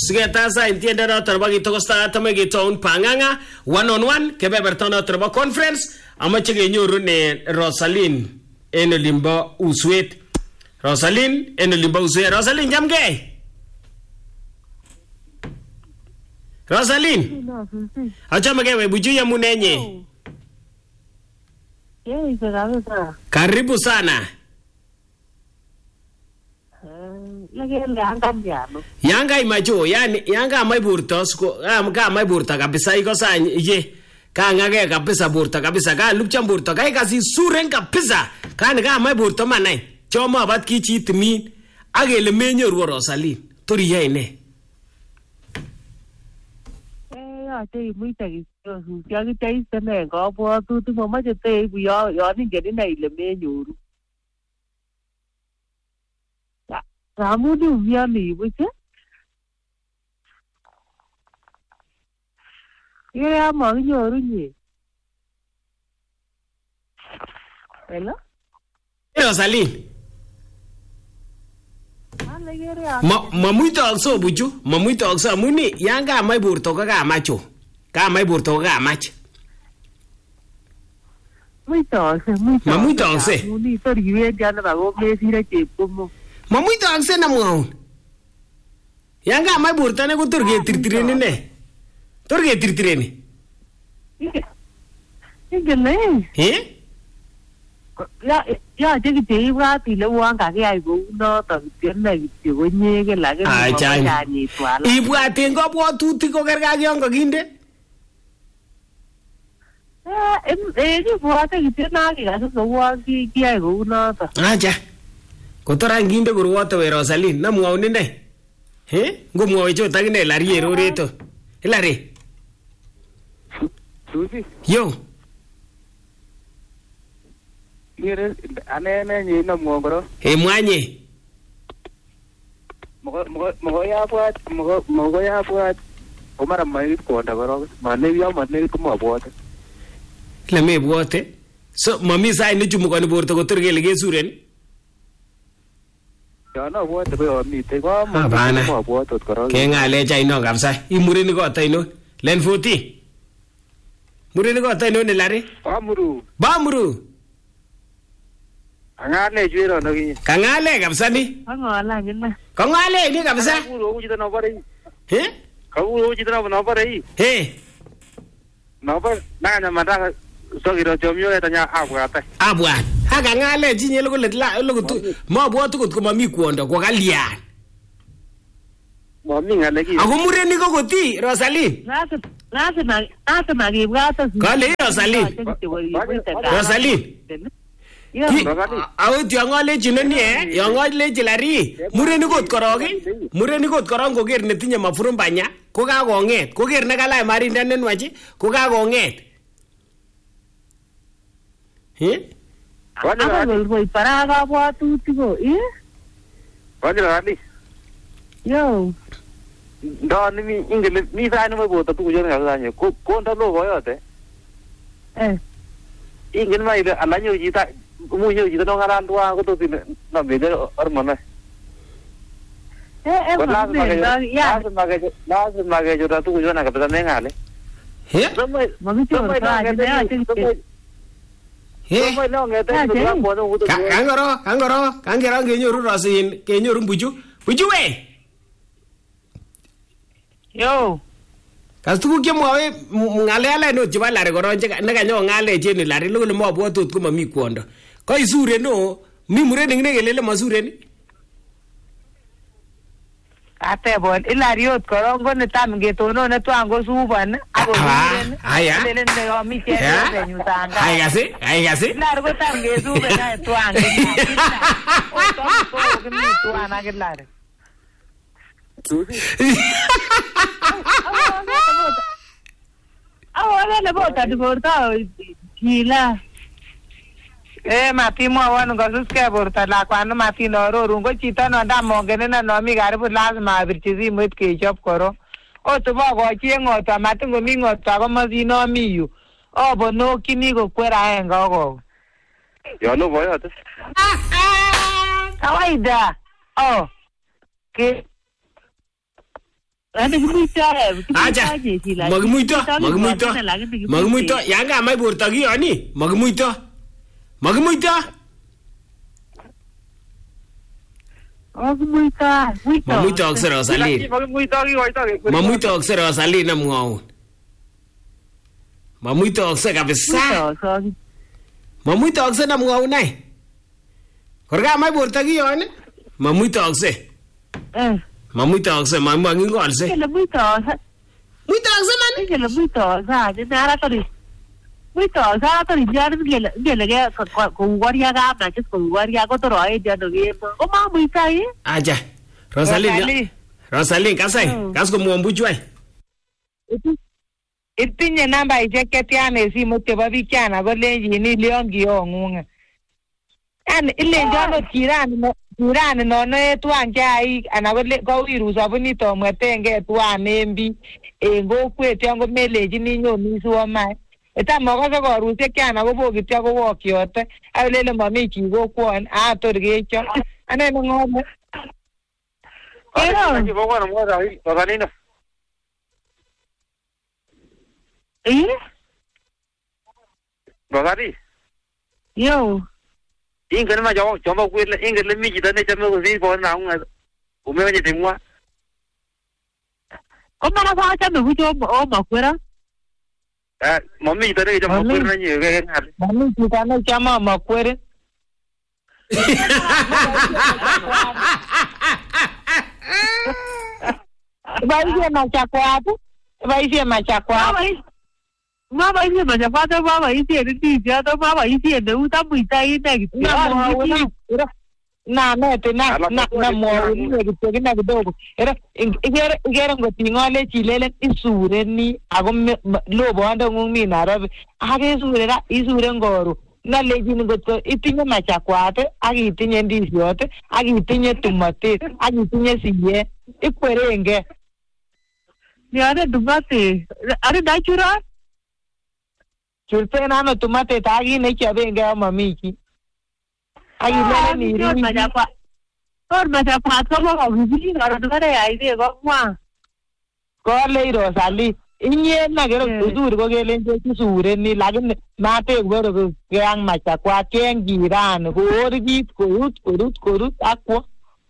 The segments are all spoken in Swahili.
Siketasa entiende noto ba kitokosta tame kitoun panganga one on one kebeberta noto ba conference amache kenyoru ne Rosaline en olimbo Uswet. Rosaline en olimbo Uswet. Rosaline jamge. Rosaline. Achame kewe buju ya munenye. Karibu sana. Yanga imacho yani yanga mai burto sko ka mai burta kabisa iko sa ye ka ngage kabisa burta kabisa ka lupcha burta ka kasi suren kabisa ka mai burto manai choma bat ki chitmi agele menyoru Rosaline tori yaine ate muita kisu yagi taste ne go bo tu mama jete yo ni gedi na ile menyoru Ramudu Viali, which is here among your ring. Hello? Rosaline. Mamuito also, would you? Mamuito also, Muni, Yanga, my burtoga macho. Ka my burtoga match. Mamuito say. Muni, so you ain't got a place here at Chipu. Mamuito akse na muaun. Yanga mai burta ne ko turge tirtirene ne. Turge tirtirene. Ingele. Ya je ki wa ti le wa ka ke ai go no ta tien na ti go nye ke la ke ya ni twala. Ibwa tengo bwo tuti ko kerga kiongo kinde. Ki bwa te ki tien na ki ga so wa ki ai go no ta. Acha. Kotora nginde kurwoto we Rosaline na muauni ne. Ngo muawe chota kine lari eroreto. Ilari. Susi. Yo. Ngire ane nyi na muongoro. Mwanye. Mogo ya bwat. Omara mai konda goro. Mane ya mane ko mabwate. La me bwate. So mami sai ne chumu ko ni borto ko turge lege suren. Yana bwate be mi te ko mabwate ko. Ke ngale chai no kapsa. Imureni ko taino. Len 40. Mureni ko taino ne lari. Bamuru. Angale jwero no gi. Kangale kapsa ni. Angala ngina. Kangale ni kapsa. Kaburo uji no bare. He? Kaburo uji no bare. He. No bare na na manda so giro jomyo eta nya abwate. Abwa. Haka ngale jinye logo letla logo tu. Ma bwatu ko mami kuonda ko kalian. Mami ngale gi. Ako mureni ko goti Rosaline. Nasa magibwata. Kale Rosaline. Rosaline. Awe tiangale chinoni yangale chilari mureni kot koroge mureni kot korong koger netinye mafurumbanya ko kakonget koger nekala marinda nenwachi ko kakonget Ako para kabwatu tiko Wajirani Yo Ndo ni ingele mi sa ni mabota tu jona nganya ko nda lo yote ingele mai de alanyo jita Muyo jita no ngaran tua ko to tin na bede ormana. Mage jota tu jona ka peta ngale. He? Mami chora He? No ngete ko no uto. Kangoro kenyoru Rosaline kenyoru buju we. Yo. Kastu ke mwawe ngale ala no jiba lare goronje ne kanyo ngale je ni lare lo mo abwatut ko mami kuondo. Ko isure no mi mureni ngne gelele masureni. Ate bon ilariot korongo ne tam getono ne twango suban ako mureni. Aya. Lele ne yo mi che ne nyutanga. Ai gase. Largo tam ge sube na twango. O to mi twana gelare. Ahora le bota de borta gila. Mati mo wan gasus ke borta la kwano mati no ro rungo chita no da mogene na no mi gar bu lazma birchizi mut ke job koro. O to ba go chiengo to mati ngo mi ngo to go mazi no mi yu. O bo no kini go kwera enga go. Yo no voy a te. Kawaida. Oh. Ke Ane kimuito. Acha. Makimuito. Yang kamach borto kiyoni. Makimuito. Mamuitokse Rosalie. Mamuitokse Rosalie namwaun. Mamuitokse kabisa. Mamuitokse namwaun ai. Korkamach borto kiyoni. Mamuitokse. Mamuitokse mangingolse. Muitokse man. Kele muitokse aje nara tori. Muitokse tori jan gele ke ko waria ga na ke ko waria ko toro ai jano ge. O ma muitai. Aja. Rosalie kasai. Kas ko muombuchu ai. Itinye namba icheketiane simu tebo bichana kolenjini liongiyongung. Ani ilenjono jirani nono etwan chaik ana kowiru sabuni tomwetenge twan embi en kokwet yon komelechini nyoni suomai. Etam makose korusiek chana kobo kityo kowokyote akolele mami chi kokwon tor kecho. Anene ng'ome. Rosali. Yo. Ingin ma jawab coba kuil ingin lebih kita ni cuma kusi pun naung umeh ni tengwa. Kau mana sahaja tu cuma makwira? Mami kita ni cuma makwira ni kan. Mami kita ni cuma makwira. Baik macam apa? Baik macam apa? Mama isi macam apa? Mama isi ada tiga atau mama isi ada utang buita ini gitu. Na mau ini gitu kita gitu. Era ngotingole chilele isure ni aku lobo anda ngumi narabe. Ake isure ngoru. Na legi ni gitu itinye machakwate, agi itinye ndisyote, agi itinye tumate, agi itinye siye. Ikwerenge. Ni ada tumate. Ada dachura? Churte nano tumate tagi ne chabenge mamiki. Agi lele ni ri majapa. Or majapa tomo ngubili ngaro dare aide go kwa. Ko le Rosalie. Inye na gero kuzuri ko gelenje kisure ni lagin mate goro ko yang machakwa keng giran ko orgit korut akwa.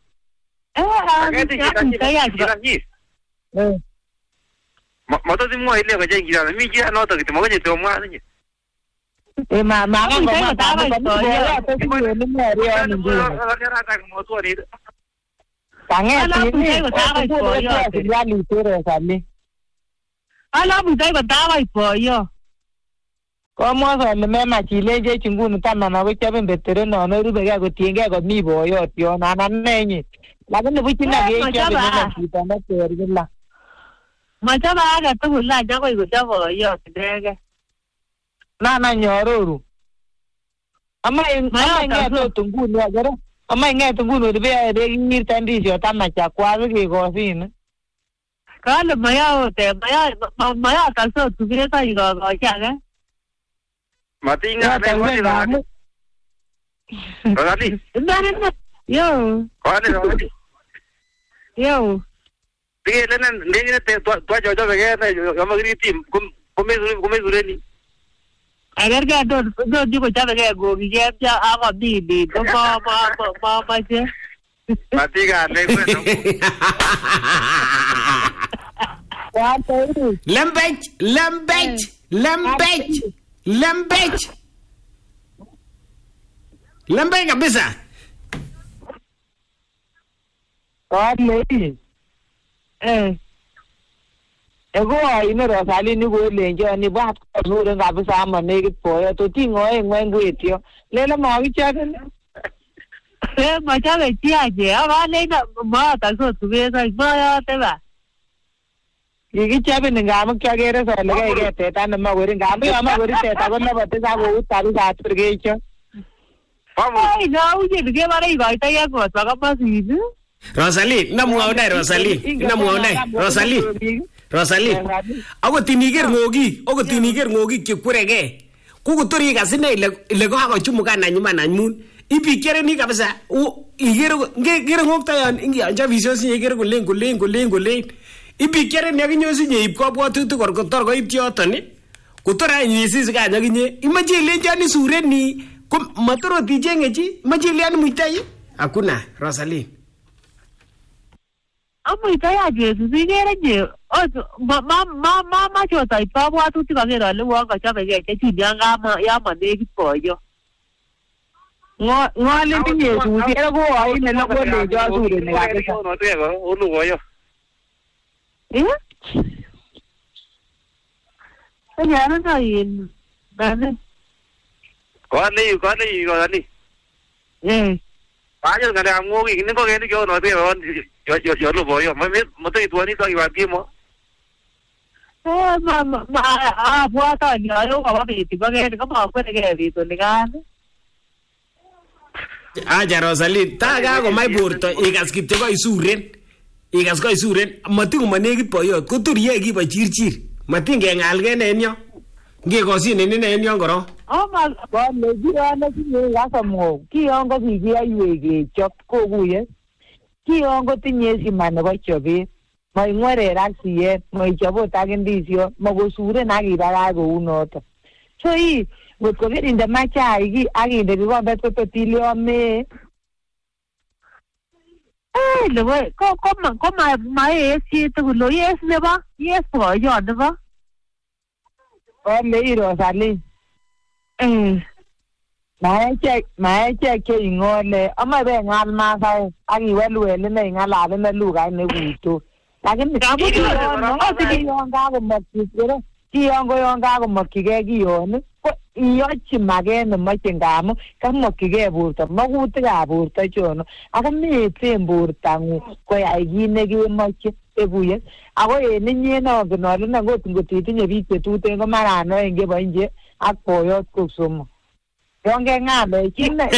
Mata semua ile kerja giran, miki ano tak kita makan itu semua ni. Mama ko mata istoria to ni area ni. Orang tak mau tu ni. Tangan ni ko ta istoria ya ni tore sale. Ala budai batawa ipoyo. Komo so le mema chileje chingunu tama na wechabe betere no no rube ga ko tienge ko mi boyo tio na nenyi. Lakini buchina ge chabe na kita na tergila. Machaba aga tu la jago ko jabo yo tidege. Na nyororu. Ama inga to tungunu agara. Ama inga tungunu be de ngir tandisio tama cha kwa ge ko sin. Kalau maya kalso tu kira tak juga macam mati ingat ada mati Rosalie. Yo. Rosalie. Yo. Tiga lenan tu jauh begitu, kamu kiri tim, kome sureni. Agar kan tu juga cakap begitu, gogi dia apa di tu apa macam. Mati kan, Lembek kabisa. Ego ini Rosalie ni go lenje ni ba ko ro nga bisa mane ki poyo to tingo ngwengu etio. Lela ma wi cha ne. Ma cha le chi aje, aba le na ma ta so tu be sa ba ya te ba. Iki chabe nga ma kya gere so le ga te ta na ma wori nga ma wori te ta ko na ba te sa go ta ri sa tur ge cho. Ai na u je ge ba ri ba ta ya ko ta ka pa si ni. Rosalie, na mu aunai Rosalie. Rosalie. Ako tiniger ngogi kikurege. Kuko tori kasine ile ko hako chumuka na nyuma na nymun. Ipi kere ni kabisa. Igero ngokta yan ingi anja vision si igero kulen. Ibikere yakinyosi nyeib kabwatutik kor kotor koit yoton kotor anyisi kanya kinye imache ilenjani sureni ko matorot ichenge chi imache ilian muitai hakuna Rosaline amuitai ajesu sikere je ma chota kabwatutik aker ale uon kachobegei chechun yama nekit boyo ngole tinye susiet ko aine logolejo sureni kabisa olu boyo Kanyana na yin bane Kali. Banyak kan yang ngogi ini kok ini kau nanti orang yo lu boyo, mesti itu ni tak ibat game. Buat aja yo kalau tiba kan kamu apa lagi itu kan. Aja Rosalie, taga ko mai burto ikas kityo ko isuren. Ikas ko isuren, matingu manekit boyot, koturiye ki ba chirchir. Matinge ngal gen enyo. Nge kosin ni ne enyo koro. Ma ba le jirana kinye gasamo. Ki ongo bigi aywe chop ko guye. Ki ongo tinye simane ko chobe. Mai ngwere raksiye, mai chobo tagindisio, mago sure na gibara go unoto. So I would go in the match agi the go beto petilio me. Look, come my yes to lo yes never. Yes for you never. Oh me Rosalie. My check ingole ama be ngal ma sai agi welu ne ngala le luga ne wuto. Lakini yonga ko makikere ki yonga ko makige ki yon ko iyochi magene machengamo kamakige burto magutika burto chono akami temburtangu ko yai gine ki mache ebuye ako enye no gnolo na ngot ngotitinye biik betuten ko marano enge bonje ak boyot ko somo yonge ngale kinne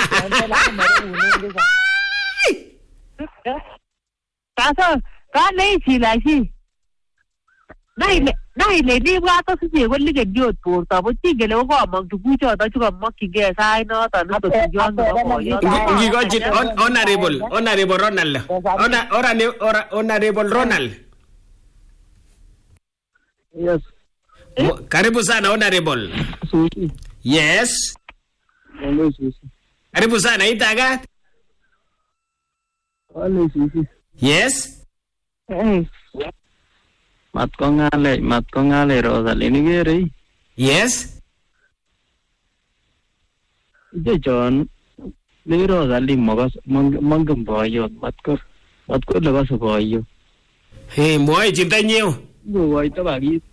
Kaso Kale chila chi. Naile ni bwato sije wali ke diot porta bo tigele ko amang tugu choto chuka makige sai no ta no to yon no yo. Ngi gojit honorable Ronald. Honorable Ronald. Yes. Karibu sana honorable. Yes. Karibu sana itaga. Yes. Mat ko ngale Rosaline gere. Yes. Je John le Rosaline mangam boyo mat ko le bas boyo. Hey moy chintanyo. Boy ta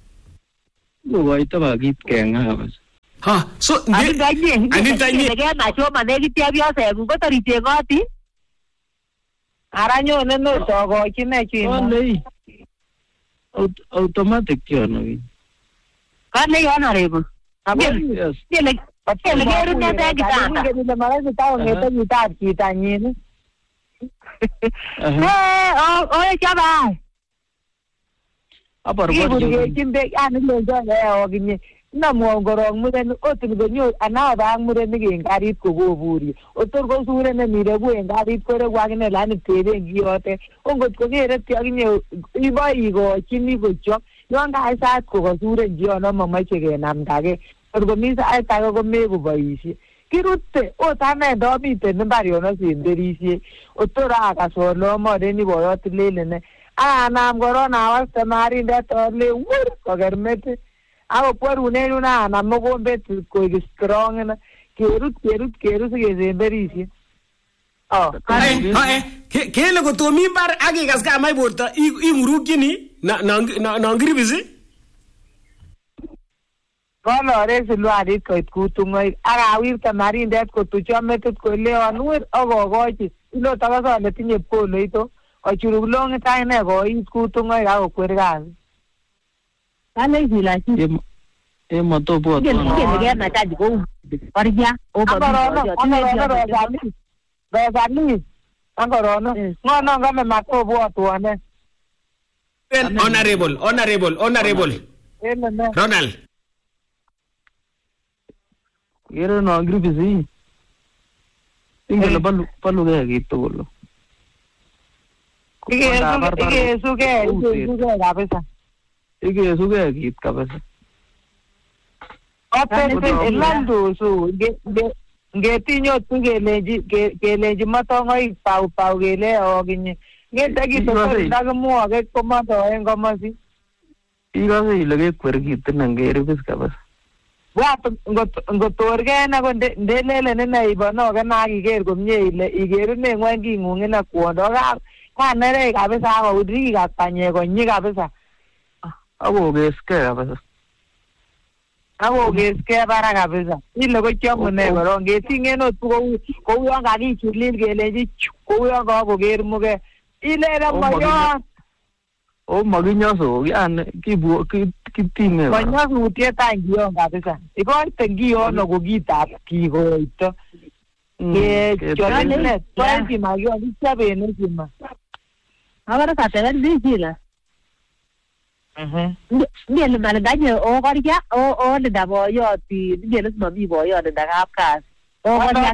bagit kenga bas. Ha so ani tanye ke na cho mane ki tabia se ko tori te ngoti. Aranyo no to go chine chimo. Automatic no. Kale honorable. Yes. Kele geru ne ta kitanda. Ke mara se ta ngeta kita kitanye. Chaba. Apa rubo chimbe ani le jo ginye. Na mo gorong muren otu go nyu ana ba muren ni ngarit ko go buri otor go sure ne mire go ngarit ko re wagne lani tebe ngiote ongot ko gere ti aginye iba igo chini go chok yonga sa ko go sure ngio no mama chege nam dage or go misa ai ta go me go baisi kirutte o ta me do mi te ne bari ono sinderisi otora ka so lo mo de ni boyo tlele ne ana ngorona wa tamari nda to le wur ko germete Ako por una na mogo bet ko strong na kerut se zemberisi. Kele ko to mi bar agi gas ka mai borta I murukini na ngiribisi. Kono re se lo ari ko kutungai ara wir tamari ndet ko tu chametut ko le anur ogogochi ilo taga le tinye polo ito o churulong ta ne go kutungai ga kwergan. Kale hilachi moto buat kele na taji ko parja o Rosalie angorono ngono ngame mako buat wane honorable Ronald Kira no agree bisi tinggal palu gaya gitu bolo Igesugei kabisa. Igesugei kit kabisa. Otete ilandosu ngetinyo tu kelenji matongoik pau kele okinye. Ngete kitokori ndakimwoke komasoen komosi. Ikose ile kekwerkitin angeribis kabisa. Wat ngotorgei na ko ndelelen ine ibonoke na akiker komie ile ikerune ng'weny king'ung ine kwondo kanerech kabisa akorik ak panyek konyi kabisa. Akokeskei kabisa. Akokeskei barak kabisa. Ile kochomune korong ngetingen ot kou yon kakichulil kelenji kou yon kakoker muge. Ilele moyon. Makinyosok yani kitinge. Manyosutiet any kiyon kabisa. Ikoite kiyono ko kitab kikoito. Kecholenet. Toekima kiyon kichoben ekima. Akara kateben bichila. Ngele malidanye okorya o nda boyoti ngele mami boyoti nda kapkas. Okorya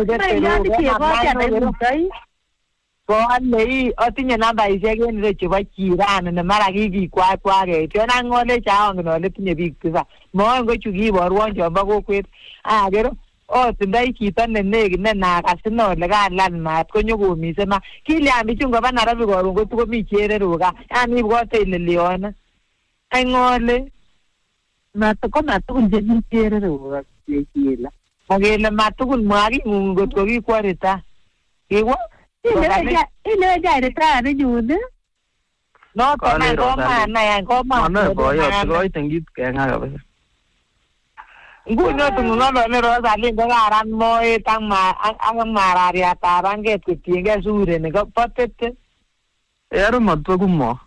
kile Koalei atinye nambaisiek en ireyu chebo jirani ne mara kikikwakwaket. Yon ang'olech angen ale tinye biik tisa. Moen ko chu kiborwon chombo kokwet. Akero otindoi chito ne nekit ne nakas ine ole kalal maat konyokomise ma. Kilyan bichu ngoba Nairobi koron kotokomi chererok gaa. Yani ibwote ile lione. Ang'ole. Ko matugul chemi chererok chekila. Makele matugul mwaking'ung ngot ko kikworita. Kiwo? Ile jairita nyune. Noton na koma yan koma. Mane boyot koiten kit kenga kabisa. Nguno tung'olole Rosaline ko karan moet ak marariatab anget kotiengei sureni ko potete. Ero matweku mo.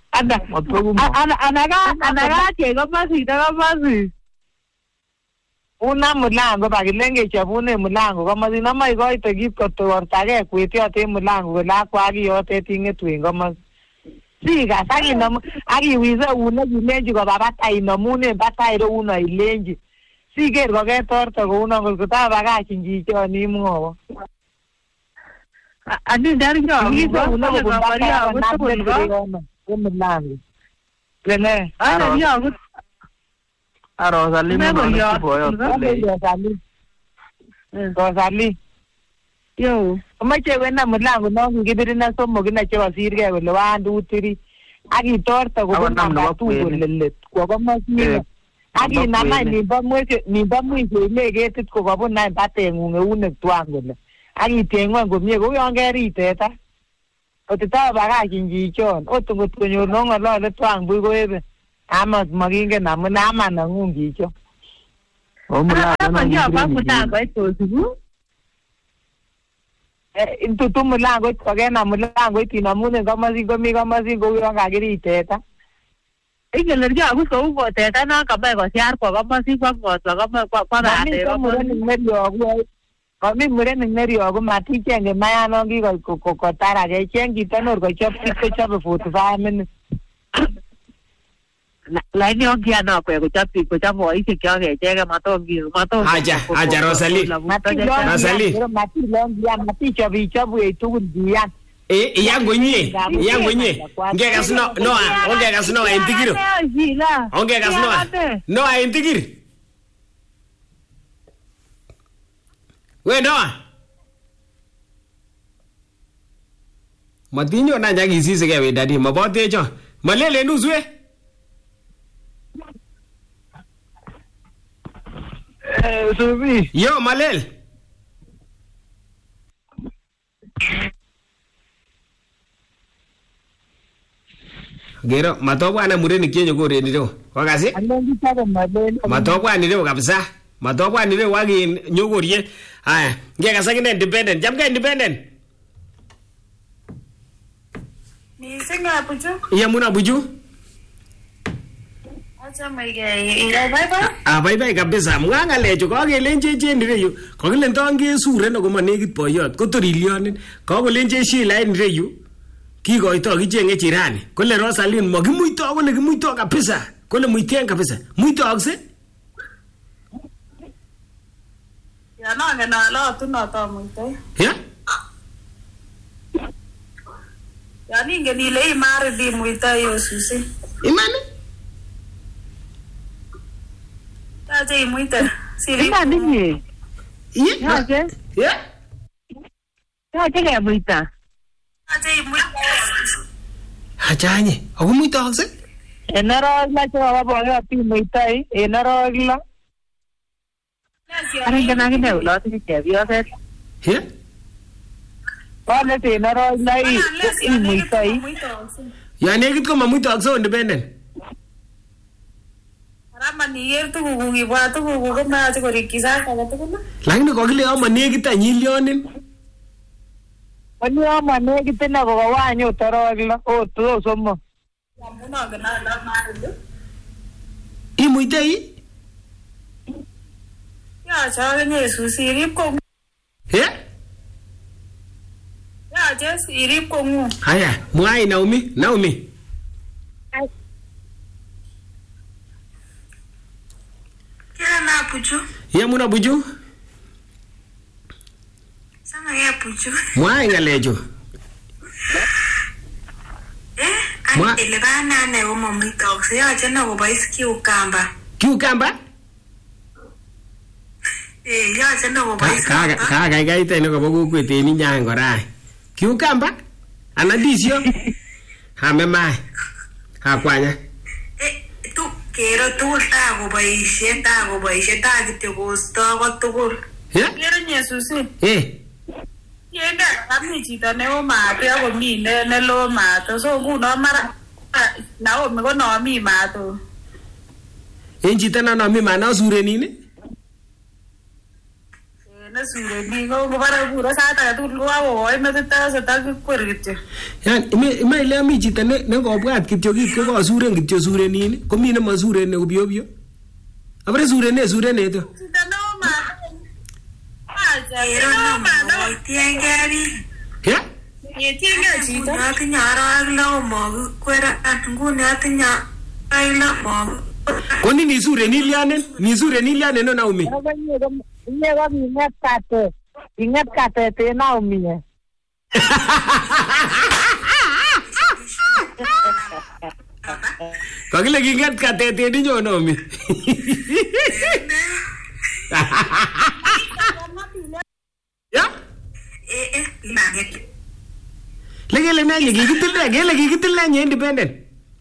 Anaga chego komosi. Una mulango pakilen kechobune mulango komosi nomo ikoite kit kotortagei kwetiot en mulango kole akwakiyotet ing'etu en komosi. Sikas akiwise eunek ilenji koba batai inomunen batai ireuno ilenji. Siker koketorte kounon kot kotabakachin chichon imwowo. Ani ndaryo Wise eunek kobun batai akonam en mulango. Lene. Rosaline Rosalie. Yo. Omoche wena mulango no kikibirina somok ine chekosirgei kole 1 2 3 akitorte kobun namba 2 kole let kwo komosino. Akinam any nimbo mwisho ile ketit kokobun any bateng'ung eunek twan kole. Akiteny ng'weny komie kou yon kerich teta. Kotitabakachin chichon ot ngot konyor nong'olole twan buch koebe. Amot makingen amune ama nang'ung chicho. Intutu mulangoit kokenam mulangoit inamunen komosin komi komosin kou yon kakirich teta. Ingele ryogus kou ko teta non kamoe kosiar kwo komosin kwa ng'otwa komoe kwa bandek. Komi murenik neryogu maticheng mayanon kikotarake cheng chito nor kochop sit kochobe 45 minutes. Lakini ongiano kochop boisiek cho kecheke Aja Rosalie. Matichop ichopwech tugul kiyan. Iyangonye. Ngekas ongekas Noah en Tigiro. Ongekas Noah en Tigir. We Noah. Matinyo na nyakisisike we dadi mabotecho. Malele nuswe. Subi. Yo Malel. Gero matobwana murenik chenyo koreni reo. Wakasi? Matobwana reo kabisa. Matobwana reo wakin nyokorie. Haya, ngekasa kine independent. Jamka independent. Ni singa buju. Iya muna buju. Acha maige. Bye kabisa. Mwanga lecho kakelenje chen ireyu. Kakile ntonge sure no koma nekit boyot. Kotorilionin. Kakolenje Sheila en ireyu. Kikoito kichenge jirani. Kole Rosaline makimuito kole kimuito kabisa. Kole muiten kabisa. Muito akse? Ya no ngena lo tu no to muito. Ya? Yan ingen ile imari di muito yosusi. Imani? Yache imuite. Siri. Iman inye. Ye? Yache. Ye? Yache kemuita. Yache imuite. Achanye, ako muitokse? En arawek lo chekobo boyot imuitoi en arawek lo. Aringen akine ole atinye chepyoset. Ye? Kolet en arawek lo imuitoi. Yan nekit ko mamuitokse independent. Raman iker tugukuk ibwat tugukuk komayache korikyi sait age tugul. Lakini kokile yo manekit anyilyonin. Oni yo manekit ine kokowany ot arawek lo ot somok. Amunongen ale amari. Imuitei? Yache akinye isusi irib kong'ung. Ye? Yache irib kong'ung. Haya, mwai Naomi. Kila na puchu. Ye muna buju? Sama ya puchu. Mwai ngalechu. Ani ile bana ne umamuitokse yache na kobois cucumber. Cucumber? Yache na kobois. Kakaikaita ino kobo kokwet en inyan kora. Cucumber? Anadisyo? Hame mai. Hakwanya. Tu kero tugul takoboishe kityo kosto ko tugul. Ye? Kero nyesusi. Yende kami chito neo maat ako mi ne lo maat so nguno mara Naomi ko nomi maat. En chito na nomi maat na surenin? Ne sureni ko bara puro sait age tugul ko awoi metita se ta kwer kityo. Yan ime ile mi chito ne ngobwat kityo kit ko kosuren kityo surenin ko mi ne masuren ne obyo. Abare surene to. Chito neo maat. Kero na moitienge biik. Ye? Yetienge chito. Atinye arawek lo komokikwera nguni atinye arawek lo mokikwera. Ko ni sureni lianen no Naomi. Inye ko kinget katet en Naomi. Kakile kinget katet en inyo Naomi. Ya? Legele nenye kikitil nenye independent.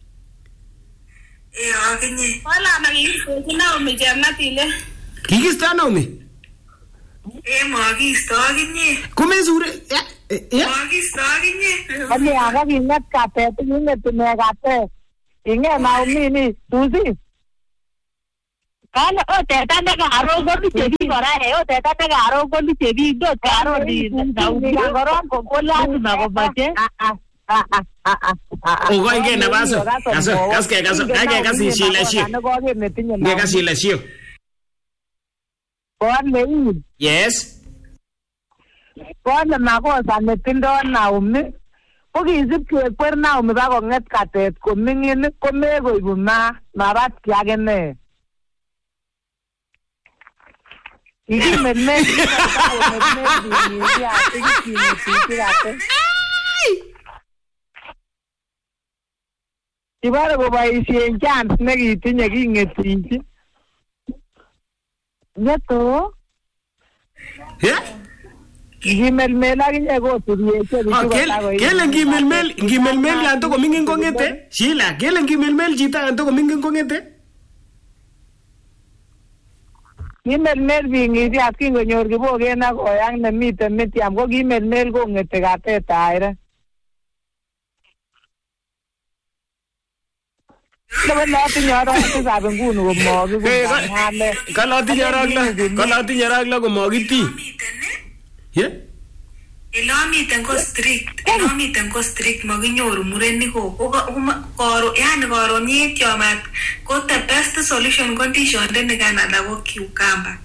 Akinye. Wala na kikisochi Naomi chemnatile. Kikisto Naomi? Mokisto akinye. Kumesure ya? Mokisto akinye. Ani ako kinget katet, kingetune katet. Kinget Naomi ni Susi. Kale teta nekaro koluche biik kora teta nekaro koluche biik dot karo ni Naomi koron ko lazima komache. Ogoinge nabaso. Kaske shio. Kole Yes. Kole makosa netindoi Naomi ko kisib kekwer Naomi bakong'et katet koming'in komekoibu mabat ki akine. Ikimelmel Ibare koboisien chance nekitinye king'etiji. Ngeto? Yeah? Ngimelmel akinye koturieshe. Kele ngimelmel yan toko mingin kong'ete. Sheila, kele ngimelmel chito yan toko mingin kong'ete. Kimelmel bingisi at kingonyor Kiboken ak Oyang nemiten Mitiam ko kimelmel kong'ete katet aire. Nebo latinye arawek tisab nguni komokikung'ale. Kalatinye arawek lo komokiti. Ye? Ele amiten ko strict makinyoru murenik karon yekyomat ko the best solution condition ne Canada ko cucumber.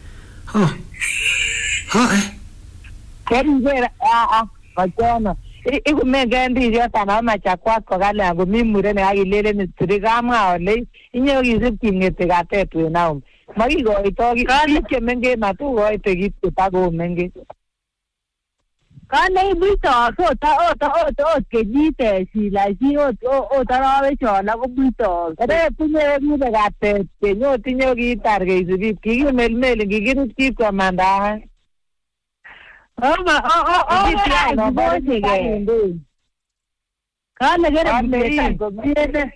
Keringer kochono. Iku mengendi yoto na machakwat ko kale ngo mi murenik akilelen strict amwa ole inye kisib king'ete katet we Naomi. Makikoito biik chemengech matukoite kityo takomengech. Kale buitos ot kenyit Sheila chi ot arawe chola ko buitos. Ere punye mube gatet kenyo tinyo kitar keisibib kikimelmel kikirut kip komanda. Kale kere buitos kobiene.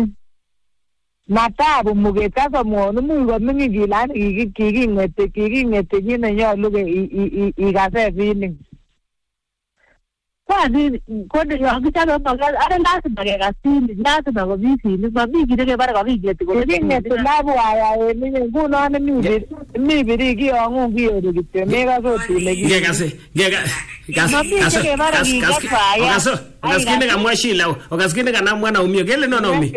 Matabu muget kasa mwonu mui komingi kilani kikingete nyine nyolu ikase feeling. Kwani kodi yakichalo magal are lazima kekasili lazima kobisili mami kile kebara kabigeti kingeti labu aya mimi nguno ne mi biri kiyongu kiyori kityo mega sotile Ngekase Okaskine kamwa Sheila okaskine kana mwana umio kele no Naomi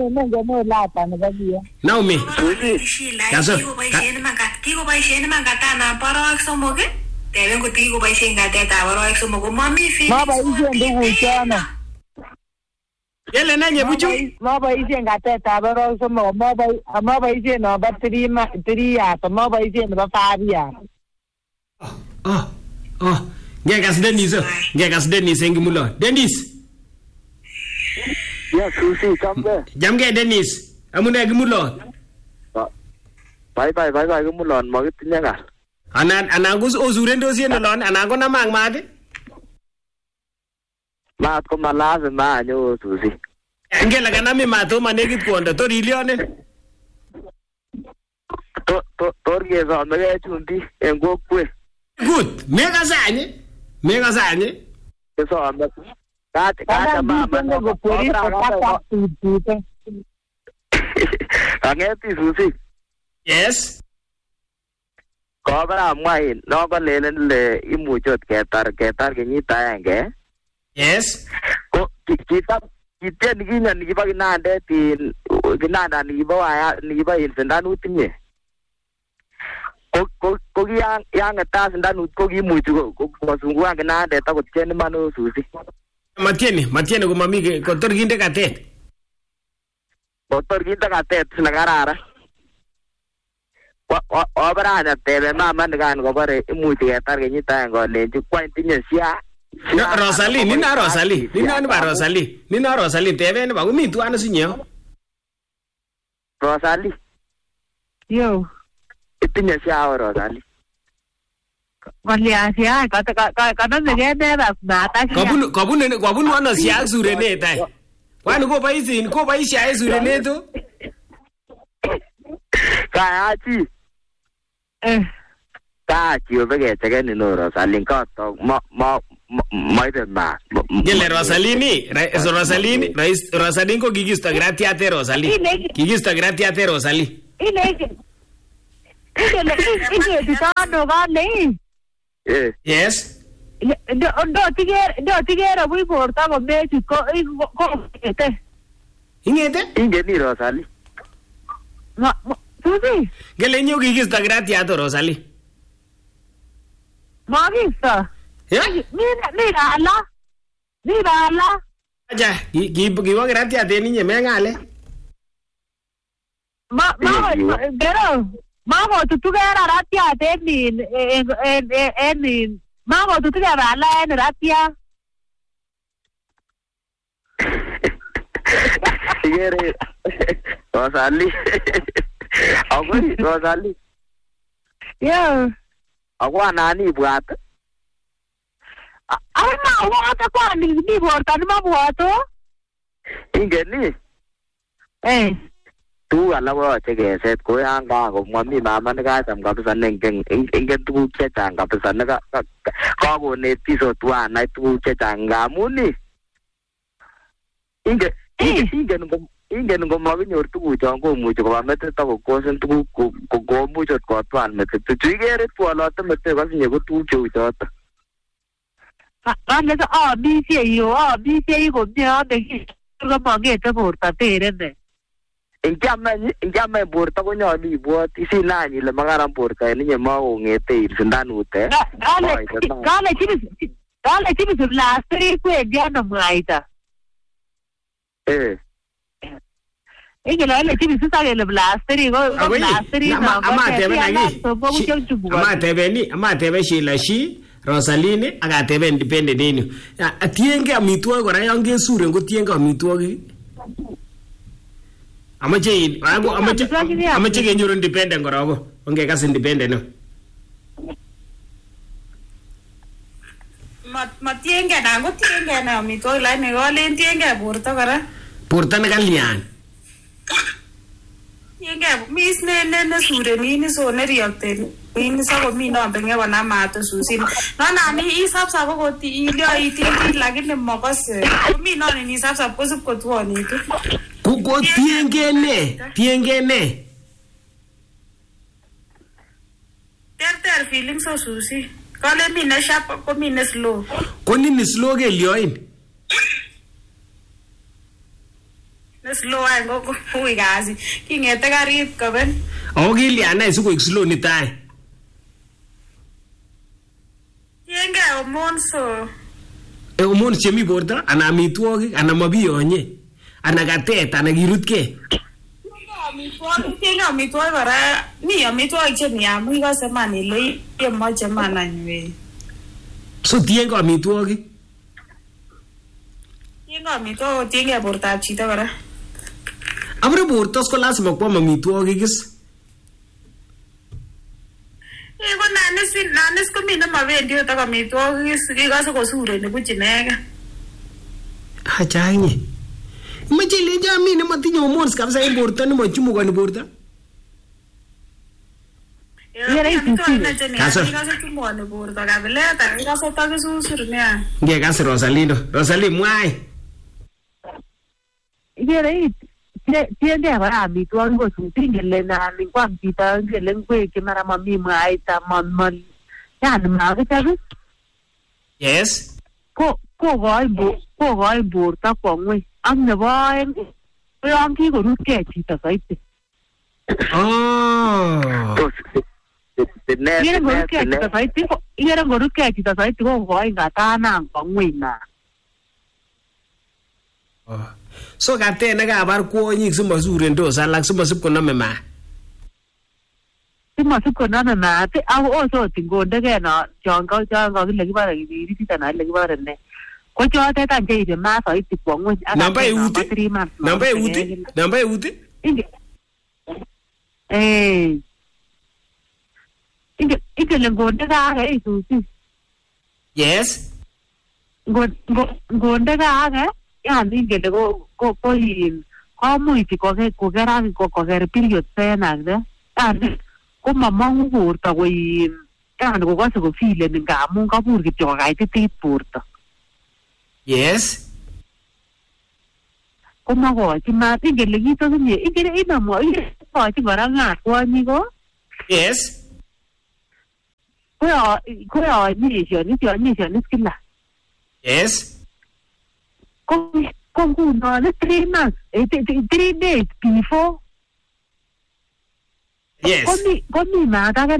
Naomi Kaso kikoboisien mangatana borok somok Tebe ko tiko boisien gatetab borok somok ko mami fi maboisien tuguchono Kele nanye buchu maboisien gatetab borok somok maboisien nombo 3 years maboisien nebo 5 years Ngekas Dennis engimulo Dennis Ya Susi chambe. Jamge Dennis amune gimulo Bye gimulon makitinye ka. Anan ko osurendos yen olon anan ko namang maat Maat ko malazima anyo Susi. Ngele kanami maat o manekit kwondo tor ilyonen Tor kesome ke chundi en kokwet. Good mekasanye Kesome. Kata mama ko pori ko tute Angeti Susi. Yes Kobra mwain no ko lelen le imuchot ketar kenyit aenge. Yes Ko kitien kinyo nikiba kinandet kinanda nikiba waya nikiba insendanut tinye. Ko yang etas ndanut ko kimuchi kosunguan kinandet akot chen mano Susi. Matieni ko mami kotor kinde katet. Kotor kinde katet na karara. Obranya tebe mama nikan kobore imuchi ketar kenyit aenge kolenji kwany tinye sia. Rosalie, nina Rosalie tebe ne ba komi tuan sinyo. Rosalie. Yo. Itinye sia Rosalie. Walia sia kata ngene ba mata sia. Kwabunu ano sia surene tai. Kwani ko baisia surene to. Kayachi. Kayachi obege tegeni no Rosalie kato maide ma. Gele Rosalie Rosalie ko gigisto gratia te Rosalie. Gigisto gratia te Rosalie. Ile titano gale. Yes. Do tigera bui porta ko mechi ko ete. Ingete? Ingeni Rosalie. Susi. Gele nyo gigisto gratia to Rosalie. Magista. Mira ala. Aja, giwa gratia te ninye mengale. Mama tutugera ratia te ni Mama tutugera ala en ratia. Sigere Rosalie. Agoi Rosalie. Yeah. Agwa nani bwat. Ana wata kwa ni borta ni mabwato. Ingeni. Tu alawa chegeset ko yanga ko mami mama nikacham kabisa ingen tuguk chechang kabisa kakonet piso tuan nai tuguk chechang ngamuni ingen ko makinyor tuguchon komuchi koba metit akokosen tuguk komuch ot kotwal metit ikere twolote metit kasinye ko tuguk cheu choto ane abisye komye ame komangete borto terene. Ingiame borto konyolu ibwoti sinany ile makaran borto en inye makong'ete sindanut Kale chini plasteri kwendi ano mwaita. Inge ile chini sasa ile plasteri ko plasteri ama tebe Sheila shi Rosaline ak ateben dependent en yu. Atienge amitwogik kora yon kesuren ko tienge amitwogik. Amache kenyoru independent kora ko ongekas independent no. Matienge na ko tienge na amitwogik lakini kolen tienge borto kora. Borto ne kalyan. Tienge mis ne surenini so ne riokten. Ini sa ko mi no benge wana mato susin. No na ni isap ko ti ilio iti lakini mokose. Ko mi no ni isap ko sup ko tuoni tu. Ko tienge ne. Ter feeling so susi. Kale mi ne sharp ko mi ne slow. Ko ni slow ke lioin. Ne slow ay go ui gazi. Kingete garit ko ben. Kiliana isuko slow ni tai. Tienge hormones. Hormones chemi borto ana amitwogik ana mabiyonye. Ana katet ana kirutke. Tienge amitwogik kora mi amitwogik cheniamu ikose man ile yemoche man anywe. So tienge amitwogik. Tienge amitwogik tienge bortab chito kora. Abure borto ko lazima kwam amitwogik is. Ko nanis ko mi nemabendi ot ak amitwogik ikose kosureni buch inegen. Achanye. Imache ilenji mi nematinye hormones kabisa en borto nemachumukani borto. Ngekas Rosaline mwai. Ikere tienge kora amitwogik ko susin ngele nan kwam chito ngele ngwek che mara mami mwaita yani makichop. Yes. Kokoi borto kwo ng'weny ak nebo oeng ko yon kikorutgei chito soiti. Ikere ngorutgei chito soiti kokoi ngatanan kwo ng'weny na. So katet nekabar kwonyik simasurendos alak simasip konome maat. Simasip konome maat ako ot ngondegei no chon kakile kibore kibiritit anan ile kibore ne. Ko chotet any cheibe maat soiti kwo ng'weny. Namba eut? Ingele ngonde kaage isusi. Yes. Ngonde kaage yani ingele komuch koker period senakde. Yani komamong'u borto yani kokose kofileni ngamun kabur kityo kokaititit borto. Yes. Komakochi maat ingele kito kinye ingele ikochi kora ng'at kwonyik ko. Yes. Koyonyesyonis kila. Yes. Ko ngunon 3 months 3 days before. Yes. Komi maat age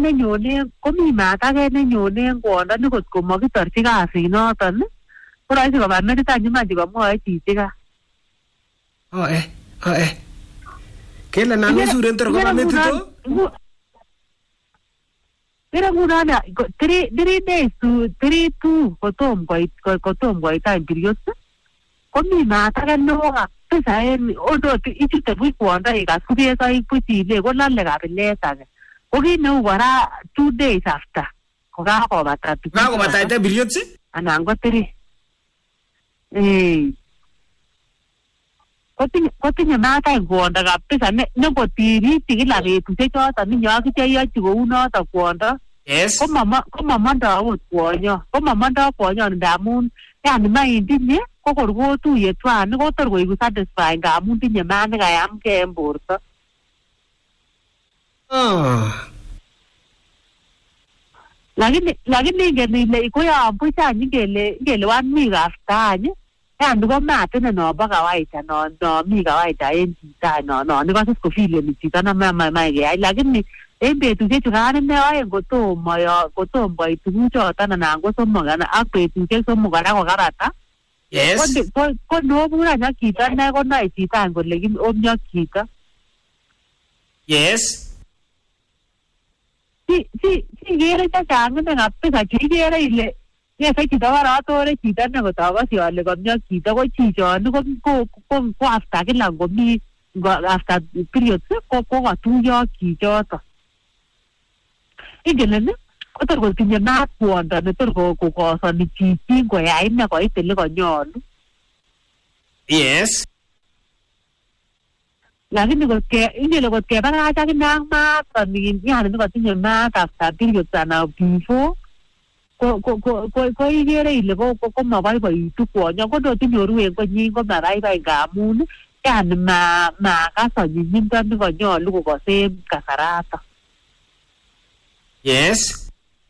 nenyone kwondo ni kot komakitorchi kasinoton ko rahisi koba metit any iman chekamwoe chichika. Kele nan mesuren tor koba metit o? Kere ngunon 3 days to 3-2 kotom koit any period. Komi maat age neo kabisa en odot ichute buch kwondo ikas kubesoik buch ile kolale kabilet age. Ko kit neu kora 2 days after kokakobata periods anan ko 3. Kotinye maat any kwondo kabisa nekotiriti kila betusiek choton ninyokiche iyochi kou noton kwondo. Yes. Komamondoi akot kwonyo ndamun yani maindinye ko kor kotuye twan kotor koiku satisfy ngamun tinye maat nekayamgei en borto. Lakini ingele ile koyon buch any ingele 1 week after any yani ko maat ine nobo kawaida no mi kawaida en chito no nikosis kofileni chito namamae keyai lakini en betusiek chukan ine oeng kotom koit tuguchoton anan ko somok ak betusiek somok kora kokabata. Yes. Ko nobur any ak chito ne konoe chito any kole omi ak chito. Yes. ikere chechang ine kabisa cheikere ile yesai chito korotore chito nekotokosi ale komyo chito ko chichoni ko after kila ngomi after periods ko katuyo ak chichoto. Ingelen kotor kotinye maat kwondo netor kokosoni chichi ngoyai ine koit ele konyolu. Yes. Lakini ingele kot kebakach akine ak maat yani nekotinye maat after periods anan before ko ikere ile komaboiboitu kwonyo ko tot inyoru en konyin komabaibai ngamun yani makas anyinyindo nekonyolu kokosen kasarato. Yes.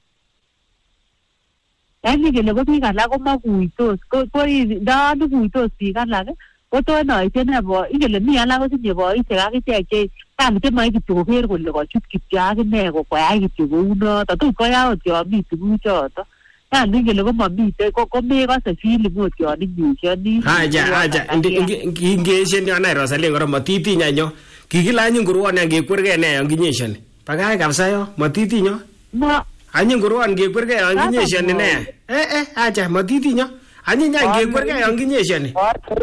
Yani kele ko biik alak komakuitos ko ndani kuitos biik alak kotonoishe nebo ingele mi alak kotinye boisiek akichek che yani chemoe kityo koker kole kochut kityo akine koyai kityo kounoto tot koyai ot yon mi tuguchoto. Yani ingele komamite komekose feeling ot yon inyishoni. Aja kingeeshen yon ai Rosalie kora matitinya nyo kikilany nguruon ngekwergei ne yon kinyeshoni. Pakach kabisa yo matitinyo. Anyi nguruon ngekwergei yon kinyeshoni ne. Aja matitinyo. Anyi nya ngekwergei yon kinyeshoni.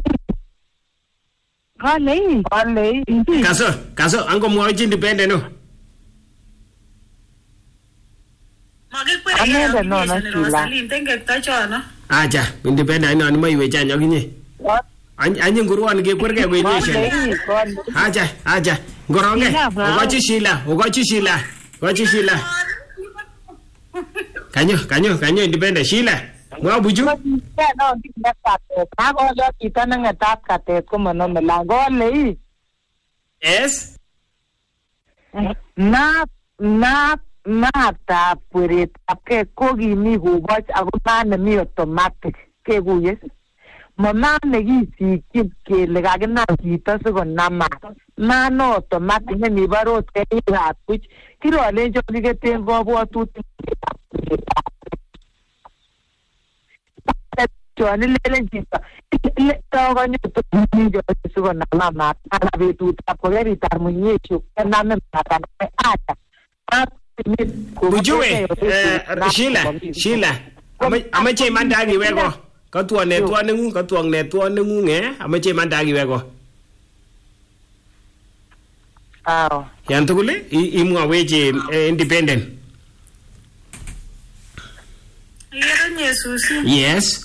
Kale. Kaso angomwochi independent no. Magikwergei no Rosalie tengekto chono. Aja independent ino moiwecha nyokinye. Anyi nguruon ngekwergei kinyeshoni. Aja ngoronge ugochi Sheila. Kanyo independent Sheila. Mwa buju. Kakolo chito neng'etat katet komanome lakole. Yes. Maatab kweretab ke kokimi koboch ako maat nemi automatic kekuye. Maat nekisikyin kele kakinam chito sikonam maat. Maat no automatic nemi barot keikab buch. Kirolenjo kiketen kabwatutik. Choni lelen chito tokonyoto sikonam maat. Ana betutab kokeritar munyeshu kename maat acha. Bujuwe Sheila amache imanda akiweko katwon netwon amache imanda akiweko. Yan tugul imwawech independent. Yere Susi. Yes.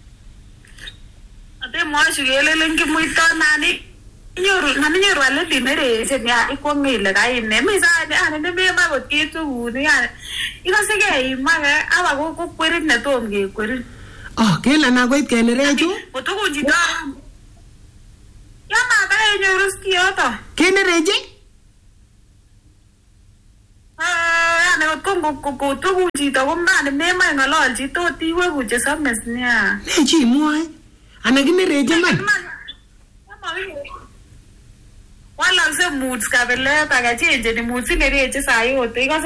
Ate mwachi kelelen kimuito nani nyoru ale dinere senya ikongile kaine misa ane nemema kotitu uni yani ikasege imaga aba ko kwerit netom kekwerit. Kela na koit kenerechu kotukunjito yama ka enyoru skioto kenereje yani ko tukunjito komane mema ngololji tot iwe kuche sames nia nechi mwae ana kinereje man wala se moods kabele tagachenje ni moods nereje sayote